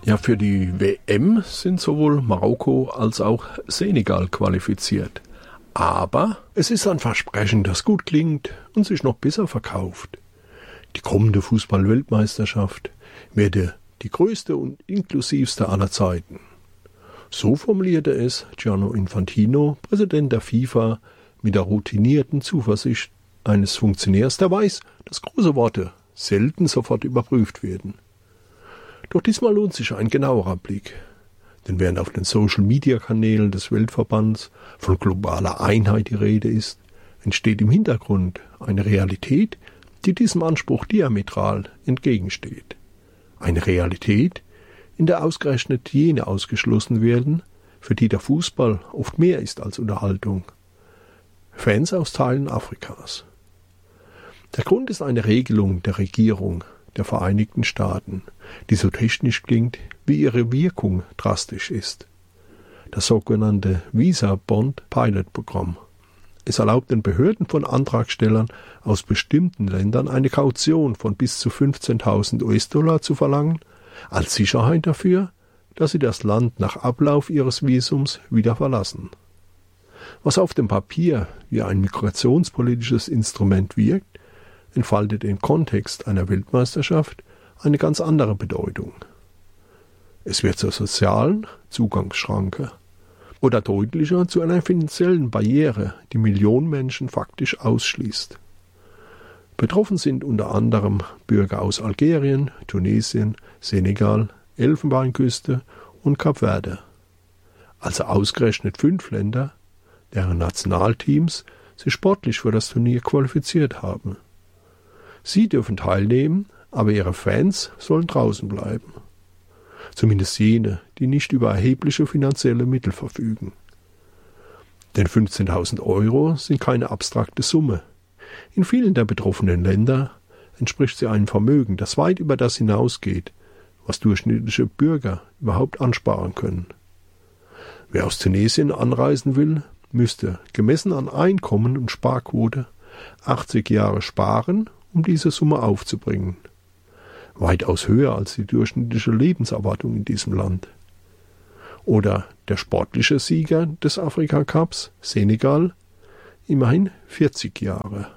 Ja, für die WM sind sowohl Marokko als auch Senegal qualifiziert. Aber es ist ein Versprechen, das gut klingt und sich noch besser verkauft. Die kommende Fußball-Weltmeisterschaft werde die größte und inklusivste aller Zeiten. So formulierte es Gianni Infantino, Präsident der FIFA, mit der routinierten Zuversicht eines Funktionärs, der weiß, dass große Worte selten sofort überprüft werden. Doch diesmal lohnt sich ein genauerer Blick. Denn während auf den Social-Media-Kanälen des Weltverbands von globaler Einheit die Rede ist, entsteht im Hintergrund eine Realität, die diesem Anspruch diametral entgegensteht. Eine Realität, in der ausgerechnet jene ausgeschlossen werden, für die der Fußball oft mehr ist als Unterhaltung. Fans aus Teilen Afrikas. Der Grund ist eine Regelung der Regierung der Vereinigten Staaten, die so technisch klingt, wie ihre Wirkung drastisch ist. Das sogenannte Visa-Bond-Pilot-Programm. Es erlaubt den Behörden von Antragstellern aus bestimmten Ländern eine Kaution von bis zu 15.000 US-Dollar zu verlangen, als Sicherheit dafür, dass sie das Land nach Ablauf ihres Visums wieder verlassen. Was auf dem Papier wie ein migrationspolitisches Instrument wirkt, entfaltet im Kontext einer Weltmeisterschaft eine ganz andere Bedeutung. Es wird zur sozialen Zugangsschranke oder deutlicher zu einer finanziellen Barriere, die Millionen Menschen faktisch ausschließt. Betroffen sind unter anderem Bürger aus Algerien, Tunesien, Senegal, Elfenbeinküste und Kap Verde. Also ausgerechnet 5 Länder, deren Nationalteams sich sportlich für das Turnier qualifiziert haben. Sie dürfen teilnehmen, aber ihre Fans sollen draußen bleiben. Zumindest jene, die nicht über erhebliche finanzielle Mittel verfügen. Denn 15.000 Euro sind keine abstrakte Summe. In vielen der betroffenen Länder entspricht sie einem Vermögen, das weit über das hinausgeht, was durchschnittliche Bürger überhaupt ansparen können. Wer aus Tunesien anreisen will, müsste, gemessen an Einkommen und Sparquote, 80 Jahre sparen, um diese Summe aufzubringen. Weitaus höher als die durchschnittliche Lebenserwartung in diesem Land. Oder der sportliche Sieger des Afrika-Cups, Senegal, immerhin 40 Jahre.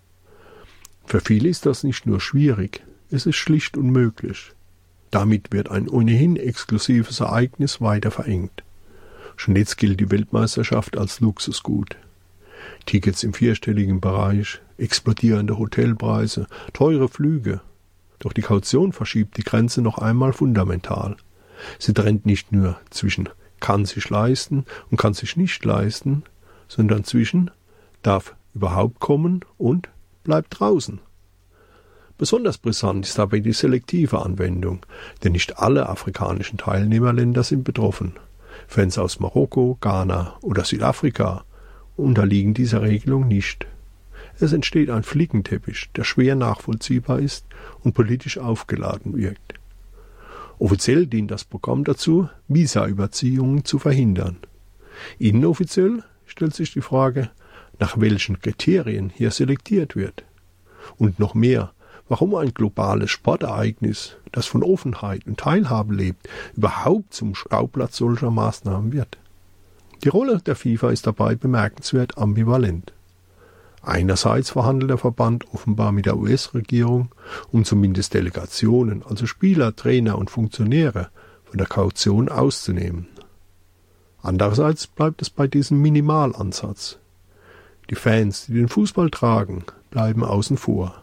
Für viele ist das nicht nur schwierig, es ist schlicht unmöglich. Damit wird ein ohnehin exklusives Ereignis weiter verengt. Schon jetzt gilt die Weltmeisterschaft als Luxusgut. Tickets im 4-stelligen Bereich, explodierende Hotelpreise, teure Flüge. Doch die Kaution verschiebt die Grenze noch einmal fundamental. Sie trennt nicht nur zwischen kann sich leisten und kann sich nicht leisten, sondern zwischen darf überhaupt kommen und bleibt draußen. Besonders brisant ist dabei die selektive Anwendung, denn nicht alle afrikanischen Teilnehmerländer sind betroffen. Fans aus Marokko, Ghana oder Südafrika unterliegen dieser Regelung nicht. Es entsteht ein Flickenteppich, der schwer nachvollziehbar ist und politisch aufgeladen wirkt. Offiziell dient das Programm dazu, Visa-Überziehungen zu verhindern. Inoffiziell stellt sich die Frage, nach welchen Kriterien hier selektiert wird. Und noch mehr, warum ein globales Sportereignis, das von Offenheit und Teilhabe lebt, überhaupt zum Schauplatz solcher Maßnahmen wird. Die Rolle der FIFA ist dabei bemerkenswert ambivalent. Einerseits verhandelt der Verband offenbar mit der US-Regierung, um zumindest Delegationen, also Spieler, Trainer und Funktionäre, von der Kaution auszunehmen. Andererseits bleibt es bei diesem Minimalansatz. Die Fans, die den Fußball tragen, bleiben außen vor.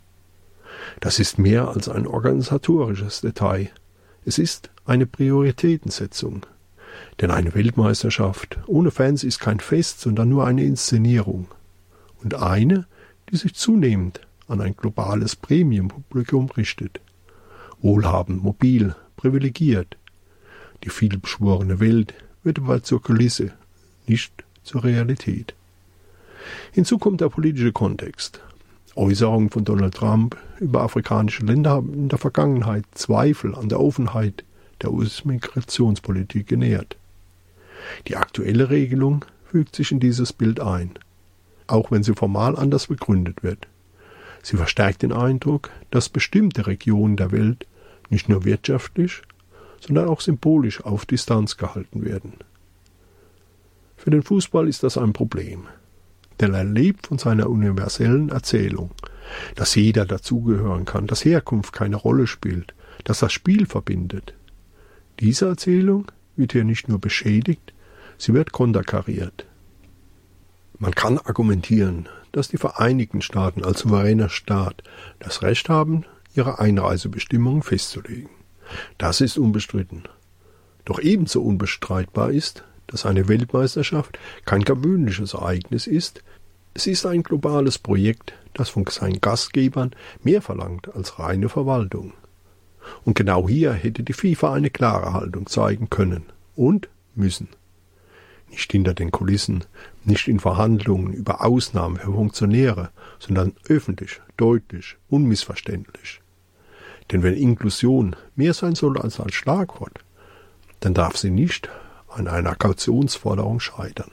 Das ist mehr als ein organisatorisches Detail. Es ist eine Prioritätensetzung. Denn eine Weltmeisterschaft ohne Fans ist kein Fest, sondern nur eine Inszenierung. Und eine, die sich zunehmend an ein globales Premium-Publikum richtet. Wohlhabend, mobil, privilegiert. Die vielbeschworene Welt wird aber zur Kulisse, nicht zur Realität. Hinzu kommt der politische Kontext. Äußerungen von Donald Trump über afrikanische Länder haben in der Vergangenheit Zweifel an der Offenheit der US-Migrationspolitik genährt. Die aktuelle Regelung fügt sich in dieses Bild ein, auch wenn sie formal anders begründet wird. Sie verstärkt den Eindruck, dass bestimmte Regionen der Welt nicht nur wirtschaftlich, sondern auch symbolisch auf Distanz gehalten werden. Für den Fußball ist das ein Problem, denn er lebt von seiner universellen Erzählung, dass jeder dazugehören kann, dass Herkunft keine Rolle spielt, dass das Spiel verbindet. Diese Erzählung wird hier nicht nur beschädigt, sie wird konterkariert. Man kann argumentieren, dass die Vereinigten Staaten als souveräner Staat das Recht haben, ihre Einreisebestimmungen festzulegen. Das ist unbestritten. Doch ebenso unbestreitbar ist, dass eine Weltmeisterschaft kein gewöhnliches Ereignis ist. Es ist ein globales Projekt, das von seinen Gastgebern mehr verlangt als reine Verwaltung. Und genau hier hätte die FIFA eine klare Haltung zeigen können und müssen. Nicht hinter den Kulissen, nicht in Verhandlungen über Ausnahmen für Funktionäre, sondern öffentlich, deutlich, unmissverständlich. Denn wenn Inklusion mehr sein soll als ein Schlagwort, dann darf sie nicht an einer Kautionsforderung scheitern.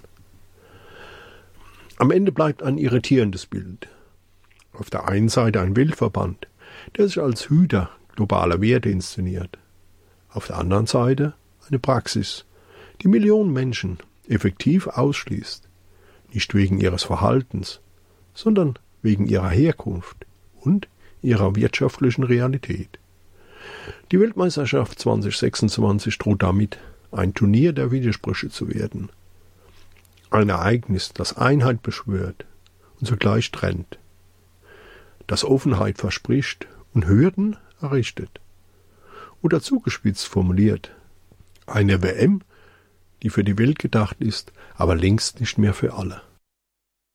Am Ende bleibt ein irritierendes Bild. Auf der einen Seite ein Weltverband, der sich als Hüter globaler Werte inszeniert. Auf der anderen Seite eine Praxis, die Millionen Menschen effektiv ausschließt, nicht wegen ihres Verhaltens, sondern wegen ihrer Herkunft und ihrer wirtschaftlichen Realität. Die Weltmeisterschaft 2026 droht damit, ein Turnier der Widersprüche zu werden. Ein Ereignis, das Einheit beschwört und zugleich trennt, das Offenheit verspricht und Hürden errichtet. Oder zugespitzt formuliert, eine WM, die für die Welt gedacht ist, aber längst nicht mehr für alle.